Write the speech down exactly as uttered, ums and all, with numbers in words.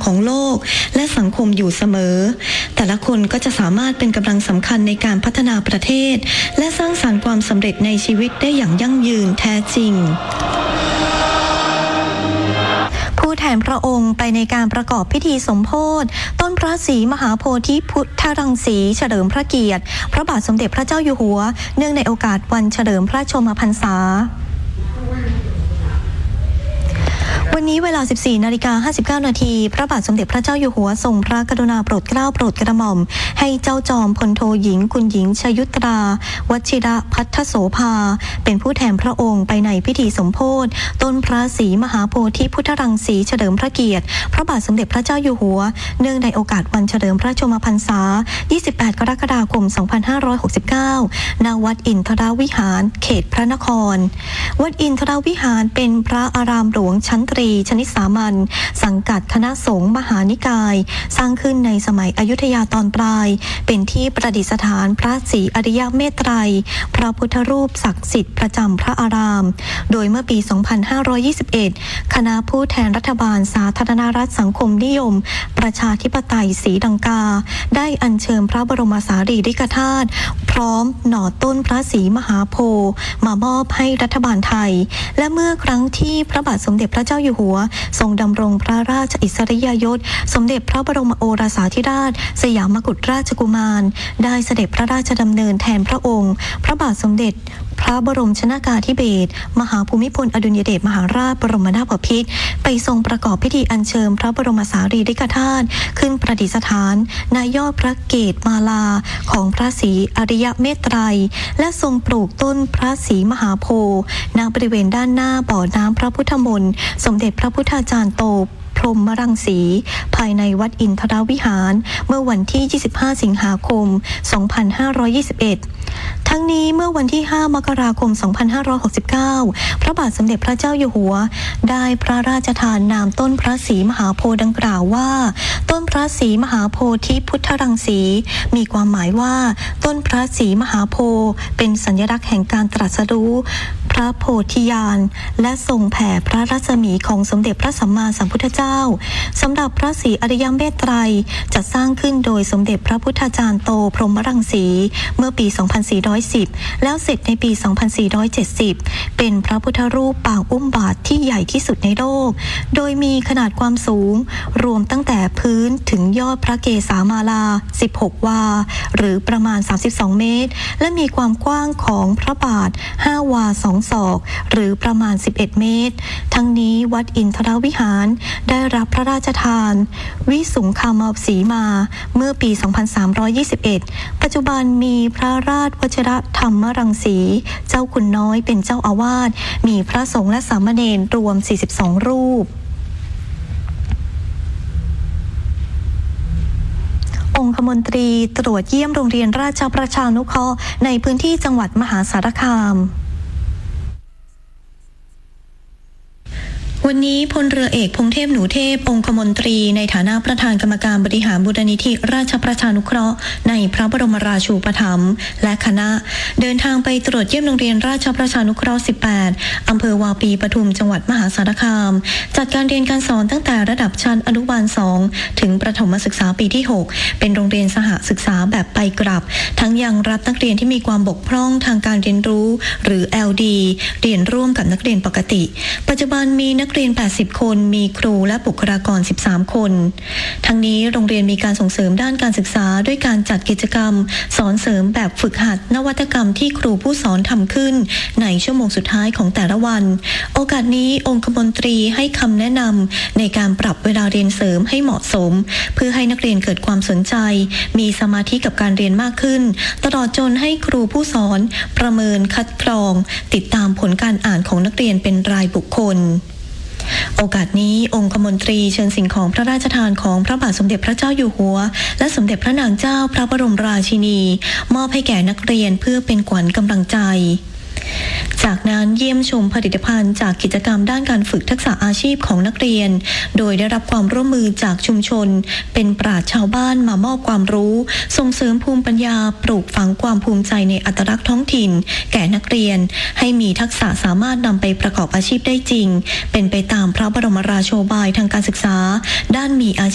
ของโลกและสังคมอยู่เสมอแต่ละคนก็จะสามารถเป็นกำลังสำคัญในการพัฒนาประเทศและสร้างสรรค์ความสำเร็จในชีวิตได้อย่างยั่งยืนแท้จริงผู้แทนพระองค์ไปในการประกอบพิธีสมโภชต้นพระศรีมหาโพธิพุทธรังสีเฉลิมพระเกียรติพระบาทสมเด็จพระเจ้าอยู่หัวเนื่องในโอกาสวันเฉลิมพระชนมพรรษาวันนี้เวลา สิบสี่นาฬิกาห้าสิบเก้า นาทีพระบาทสมเด็จพระเจ้าอยู่หัวทรงพระกรุณาโปรดเกล้าโปรดกระหม่อมให้เจ้าจอมพลโทหญิงคุณหญิงชยุตราวชิระพัทธโสภาเป็นผู้แทนพระองค์ไปในพิธีสมโภชต้นพระศรีมหาโพธิพุทธรังสีเฉลิมพระเกียรติพระบาทสมเด็จพระเจ้าอยู่หัวเนื่องในโอกาสวันเฉลิมพระชนมพรรษายี่สิบแปดกรกฎาคมสองพันห้าร้อยหกสิบเก้าณวัดอินทรวิหารเขตพระนครวัดอินทรวิหารเป็นพระอารามหลวงชั้นตรีชนิดสามัญสังกัดคณะสงฆ์มหานิกายสร้างขึ้นในสมัยอยุธยาตอนปลายเป็นที่ประดิษฐานพระศรีอริยเมตไตรพระพุทธรูปศักดิ์สิทธิ์ประจำพระอารามโดยเมื่อปี สองพันห้าร้อยยี่สิบเอ็ด คณะผู้แทนรัฐบาลสาธารณรัฐสังคมนิยมประชาธิปไตยศรีลังกาได้อัญเชิญพระบรมสารีริกธาตุพร้อมหน่อต้นพระศรีมหาโพธิ์มามอบให้รัฐบาลไทยและเมื่อครั้งที่พระบาทสมเด็จพระเจ้าอยู่หัวทรงดำรงพระราชอิสริยยศสมเด็จพระบรมโอรสาธิราชสยามกุฎราชกุมารได้เสด็จพระราชดำเนินแทนพระองค์พระบาทสมเด็จพระบรมชนกาธิเบศรมหาภูมิพลอดุลยเดชมหาราชบรมนาถบพิตรไปทรงประกอบพิธีอัญเชิญพระบรมสารีริกธาตุขึ้นประดิษฐานณยอดพระเกศมาลาของพระศรีอริยเมตไตรและทรงปลูกต้นพระศรีมหาโพธิ์ณบริเวณด้านหน้าบ่อน้ำพระพุทธมนต์สมเด็จพระพุทธาจารย์โตพรหมรังสีภายในวัดอินทรวิหารเมื่อวันที่ยี่สิบห้าสิงหาคมสองพันห้าร้อยยี่สิบเอ็ดทั้งนี้เมื่อวันที่ห้ามกราคมสองพันห้าร้อยหกสิบเก้าพระบาทสมเด็จพระเจ้าอยู่หัวได้พระราชทานนามต้นพระศรีมหาโพธิ์ดังกล่าวว่าต้นพระศรีมหาโพธิพุทธรังสีมีความหมายว่าต้นพระศรีมหาโพธิ์เป็นสัญลักษณ์แห่งการตรัสรู้พระโพธิญาณและทรงแผ่พระรัศมีของสมเด็จพระสัมมาสัมพุทธเจ้าสำหรับพระศรีอริยเมตไตรจะสร้างขึ้นโดยสมเด็จพระพุทธาจารย์โตพรหมรังสีเมื่อปี สองพันสี่ร้อยสิบ แล้วเสร็จในปี สองพันสี่ร้อยเจ็ดสิบ เป็นพระพุทธรูปปางอุ้มบาทที่ใหญ่ที่สุดในโลกโดยมีขนาดความสูงรวมตั้งแต่พื้นถึงยอดพระเกศามาลา สิบหก วาหรือประมาณ สามสิบสอง เมตรและมีความกว้างของพระบาท ห้า วา สอง ศอกหรือประมาณ สิบเอ็ด เมตรทั้งนี้วัดอินทรวิหารได้รับพระราชทานวิสุงคามสีมาเมื่อปี สองพันสามร้อยยี่สิบเอ็ด ปัจจุบันมีพระราชวชิรธรรมรังสีเจ้าคุณน้อยเป็นเจ้าอาวาสมีพระสงฆ์และสามเณรรวมสี่สิบสองรูปองคมนตรีตรวจเยี่ยมโรงเรียนราชประชานุเคราะห์ในพื้นที่จังหวัดมหาสารคามวันนี้พลเรือเอกพงษ์เทพหนูเทพองคมนตรีในฐานะประธานกรรมการบริหารมูลนิธิราชประชานุเคราะห์ในพระบรมราชูปถัมภ์และคณะเดินทางไปตรวจเยี่ยมโรงเรียนราชประชานุเคราะห์สิบแปดอำเภอวาปีปทุมจังหวัดมหาสารคามจัดการเรียนการสอนตั้งแต่ระดับชั้นอนุบาลสองถึงประถมศึกษาปีที่หกเป็นโรงเรียนสหศึกษาแบบไปกลับทั้งยังรับนักเรียนที่มีความบกพร่องทางการเรียนรู้หรือ แอล ดี เรียนร่วมกับนักเรียนปกติปัจจุบันมีนักเรียนแปดสิบคนมีครูและบุคลากรสิบสามคนทั้งนี้โรงเรียนมีการส่งเสริมด้านการศึกษาด้วยการจัดกิจกรรมสอนเสริมแบบฝึกหัดนวัตกรรมที่ครูผู้สอนทำขึ้นในชั่วโมงสุดท้ายของแต่ละวันโอกาสนี้องคมนตรีให้คำแนะนำในการปรับเวลาเรียนเสริมให้เหมาะสมเพื่อให้นักเรียนเกิดความสนใจมีสมาธิกับการเรียนมากขึ้นตลอดจนให้ครูผู้สอนประเมินคัดกรองติดตามผลการอ่านของนักเรียนเป็นรายบุคคลโอกาสนี้องคมนตรีเชิญสิ่งของพระราชทานของพระบาทสมเด็จพระเจ้าอยู่หัวและสมเด็จพระนางเจ้าพระบรมราชินีมอบให้แก่นักเรียนเพื่อเป็นขวัญกำลังใจ จากนั้นเยี่ยมชมผลิตภัณฑ์จากกิจกรรมด้านการฝึกทักษะอาชีพของนักเรียนโดยได้รับความร่วมมือจากชุมชนเป็นปราชญ์ชาวบ้านมามอบความรู้ส่งเสริมภูมิปัญญาปลูกฝังความภูมิใจในอัตลักษณ์ท้องถิ่นแก่นักเรียนให้มีทักษะสามารถนำไปประกอบอาชีพได้จริงเป็นไปตามพระบรมราโชบายทางการศึกษาด้านมีอาชีพ